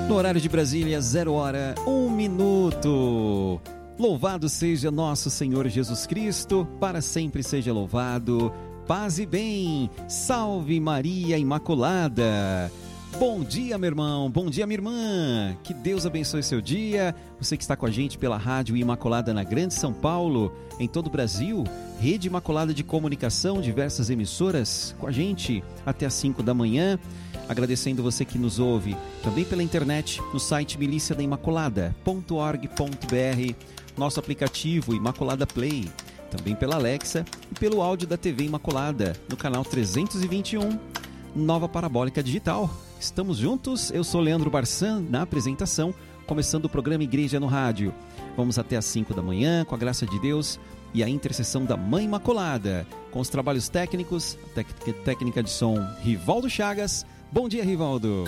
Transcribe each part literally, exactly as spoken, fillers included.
No horário de Brasília, zero hora, um minuto. Louvado seja nosso Senhor Jesus Cristo, para sempre seja louvado. Paz e bem, salve Maria Imaculada. Bom dia, meu irmão, bom dia, minha irmã. Que Deus abençoe seu dia. Você que está com a gente pela Rádio Imaculada na Grande São Paulo, em todo o Brasil, Rede Imaculada de Comunicação, diversas emissoras com a gente até às cinco da manhã. Agradecendo você que nos ouve também pela internet, no site milícia da imaculada ponto org ponto br, nosso aplicativo Imaculada Play, também pela Alexa e pelo áudio da T V Imaculada, no canal trezentos e vinte e um, Nova Parabólica Digital. Estamos juntos, eu sou Leandro Barçan, na apresentação, começando o programa Igreja no Rádio. Vamos até às cinco da manhã, com a graça de Deus e a intercessão da Mãe Imaculada, com os trabalhos técnicos, a técnica de som Rivaldo Chagas. Bom dia, Rivaldo.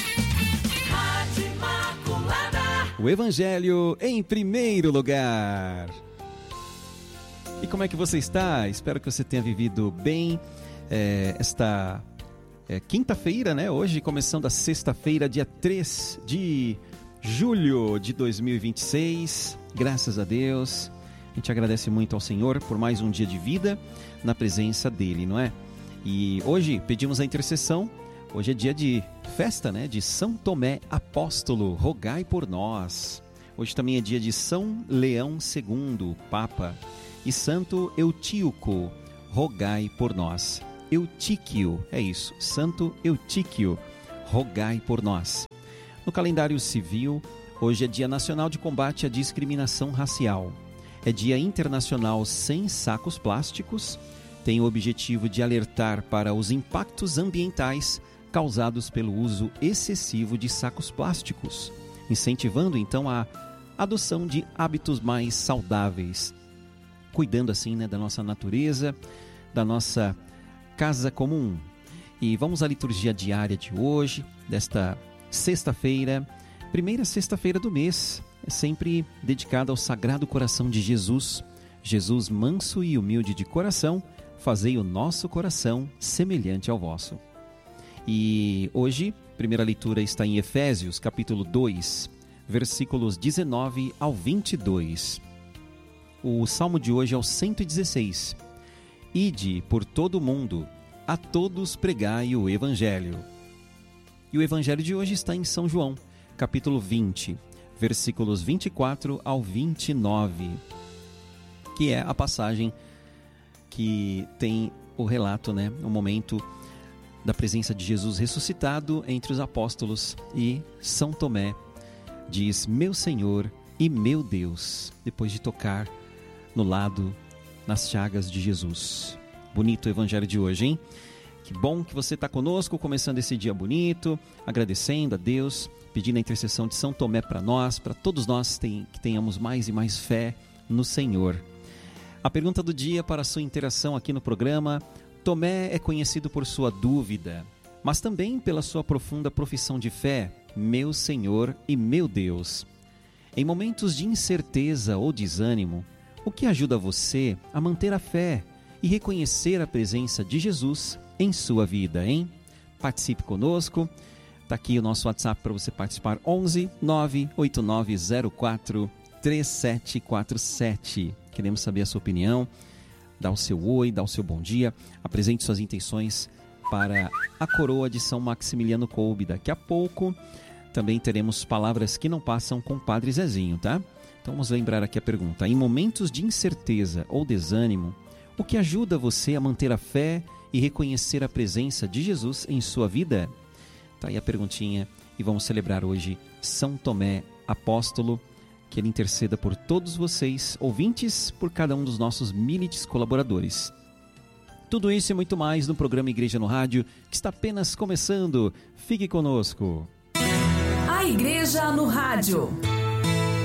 Rádio Imaculada. O Evangelho em primeiro lugar. E como é que você está? Espero que você tenha vivido bem é, esta é, quinta-feira, né? Hoje, começando a sexta-feira, dia três de julho de dois mil e vinte e seis. Graças a Deus. A gente agradece muito ao Senhor por mais um dia de vida na presença dEle, não é? E hoje pedimos a intercessão. Hoje é dia de festa, né? De São Tomé Apóstolo, rogai por nós. Hoje também é dia de São Leão segundo, Papa, e Santo Eutíquio, rogai por nós. Eutíquio, é isso, Santo Eutíquio, rogai por nós. No calendário civil, hoje é Dia Nacional de Combate à Discriminação Racial. É Dia Internacional Sem Sacos Plásticos. Tem o objetivo de alertar para os impactos ambientais causados pelo uso excessivo de sacos plásticos, incentivando então a adoção de hábitos mais saudáveis, cuidando assim, né, da nossa natureza, da nossa casa comum. E vamos à liturgia diária de hoje, desta sexta-feira, primeira sexta-feira do mês, é sempre dedicada ao Sagrado Coração de Jesus. Jesus manso e humilde de coração, fazei o nosso coração semelhante ao vosso. E hoje, primeira leitura está em Efésios, capítulo dois, versículos dezenove ao vinte e dois. O salmo de hoje é o cento e dezesseis. Ide por todo o mundo, a todos pregai o Evangelho. E o Evangelho de hoje está em São João, capítulo vinte, versículos vinte e quatro ao vinte e nove, que é a passagem que tem o relato, né, o momento da presença de Jesus ressuscitado entre os apóstolos, e São Tomé diz: meu Senhor e meu Deus, depois de tocar no lado, nas chagas de Jesus. Bonito o Evangelho de hoje, hein? Que bom que você está conosco, começando esse dia bonito, agradecendo a Deus, pedindo a intercessão de São Tomé para nós, para todos nós tem, que tenhamos mais e mais fé no Senhor. A pergunta do dia para a sua interação aqui no programa: Tomé é conhecido por sua dúvida, mas também pela sua profunda profissão de fé, meu Senhor e meu Deus. Em momentos de incerteza ou desânimo, o que ajuda você a manter a fé e reconhecer a presença de Jesus em sua vida, hein? Participe conosco. Está aqui o nosso WhatsApp para você participar: onze nove oito nove zero quatro três sete quatro sete. Queremos saber a sua opinião. Dá o seu oi, dá o seu bom dia, apresente suas intenções para a coroa de São Maximiliano Kolbe. Daqui a pouco também teremos palavras que não passam com o Padre Zezinho, tá? Então vamos lembrar aqui a pergunta: em momentos de incerteza ou desânimo, o que ajuda você a manter a fé e reconhecer a presença de Jesus em sua vida? Tá aí a perguntinha, e vamos celebrar hoje São Tomé Apóstolo. Que ele interceda por todos vocês, ouvintes, por cada um dos nossos milites colaboradores. Tudo isso e muito mais no programa Igreja no Rádio, que está apenas começando. Fique conosco. A Igreja no Rádio.